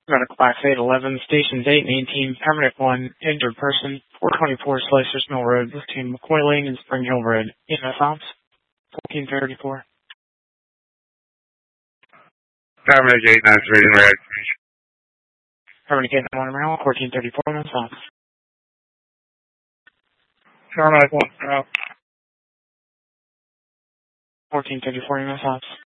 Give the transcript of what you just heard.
Medical Class 811, Stations 8 and 18, Paramedic 1, injured person, 424 Slicers Mill Road, between McCoy Lane and Spring Hill Road. EMS ops, 1434. Paramedic 893 in red. Paramedic 891 Maryland, 1434, EMS ops. Paramedic 1 out. 1434, EMS ops.